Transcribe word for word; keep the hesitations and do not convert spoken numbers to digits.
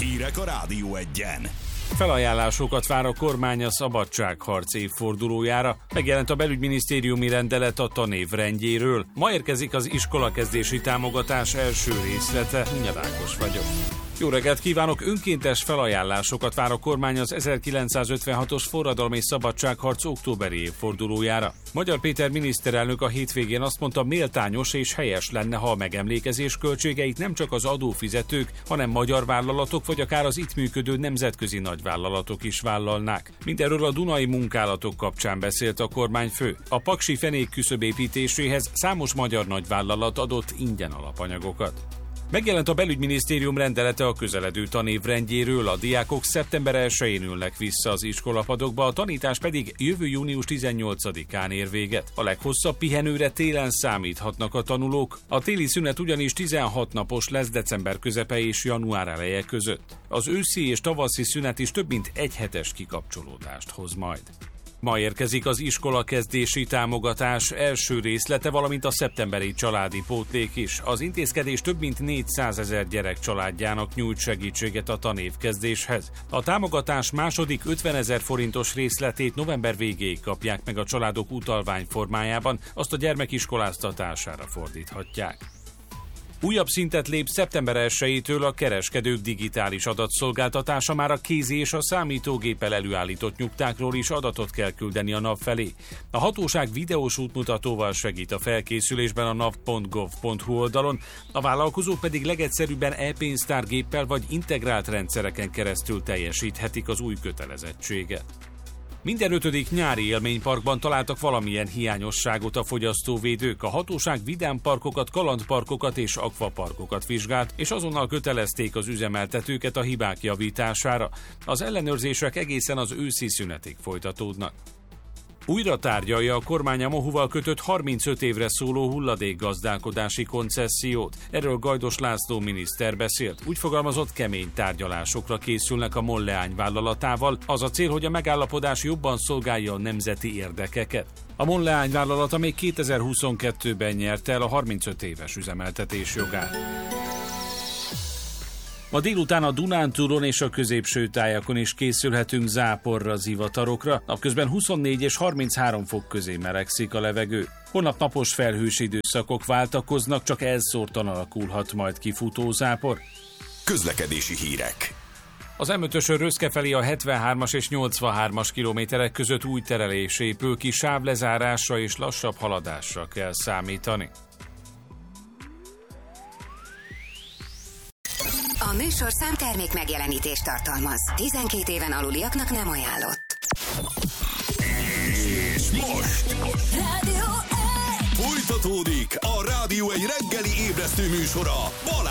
Hírek a Rádió Egyen. Felajánlásokat vár a kormány a szabadságharc évfordulójára. Megjelent a belügyminisztériumi rendelet a tanév rendjéről. Ma érkezik az iskolakezdési támogatás első részlete. Nyalákos vagyok. Jó reggelt kívánok! Önkéntes felajánlásokat vár a kormány az ezerkilencszázötvenhatos forradalmi szabadságharc októberi évfordulójára. Magyar Péter miniszterelnök a hétvégén azt mondta, méltányos és helyes lenne, ha a megemlékezés költségeit nem csak az adófizetők, hanem magyar vállalatok vagy akár az itt működő nemzetközi nagyvállalatok is vállalnák. Mindenről a Dunai munkálatok kapcsán beszélt a kormányfő. A paksi fenék küszöb építéséhez számos magyar nagyvállalat adott ingyen alapanyagokat. Megjelent a belügyminisztérium rendelete a közeledő tanév rendjéről, a diákok szeptember elsején ülnek vissza az iskolapadokba, a tanítás pedig jövő június tizennyolcadikán ér véget. A leghosszabb pihenőre télen számíthatnak a tanulók, a téli szünet ugyanis tizenhat napos lesz december közepe és január eleje között. Az őszi és tavaszi szünet is több mint egy hetes kikapcsolódást hoz majd. Ma érkezik az iskolakezdési támogatás első részlete, valamint a szeptemberi családi pótlék is. Az intézkedés több mint négyszázezer gyerek családjának nyújt segítséget a tanévkezdéshez. A támogatás második ötvenezer forintos részletét november végéig kapják meg a családok utalvány formájában, azt a gyermek iskoláztatására fordíthatják. Újabb szintet lép szeptember elsejétől a kereskedők digitális adatszolgáltatása, már a kézi és a számítógéppel előállított nyugtákról is adatot kell küldeni a NAV felé. A hatóság videós útmutatóval segít a felkészülésben a nav pont gov pont hu oldalon, a vállalkozók pedig legegyszerűbben e-pénztárgéppel vagy integrált rendszereken keresztül teljesíthetik az új kötelezettséget. Minden ötödik nyári élményparkban találtak valamilyen hiányosságot a fogyasztóvédők. A hatóság vidámparkokat, kalandparkokat és akvaparkokat vizsgált, és azonnal kötelezték az üzemeltetőket a hibák javítására. Az ellenőrzések egészen az őszi szünetig folytatódnak. Újra tárgyalja a kormány a MOHU-val kötött harmincöt évre szóló hulladékgazdálkodási koncessziót. Erről Gajdos László miniszter beszélt. Úgy fogalmazott, kemény tárgyalásokra készülnek a MOL leányvállalatával. Az a cél, hogy a megállapodás jobban szolgálja a nemzeti érdekeket. A MOL leányvállalata még kétezer-huszonkettőben nyerte el a harmincöt éves üzemeltetés jogát. Ma délután a Dunántúlon és a középső tájakon is készülhetünk záporra, zivatarokra, napközben huszonnégy és harminchárom fok közé melegszik a levegő. Holnap napos felhős időszakok váltakoznak, csak elszórtan alakulhat majd ki futózápor. Közlekedési hírek. Az em ötösön Röszke felé a hetvenhármas és nyolcvanhármas kilométerek között új terelés épül ki, sávlezárásra és lassabb haladásra kell számítani. A műsorszám termék megjelenítést tartalmaz. tizenkét éven aluliaknak nem ajánlott. És most Rádió Egy! folytatódik a Rádió Egy reggeli ébresztő műsora Balázs!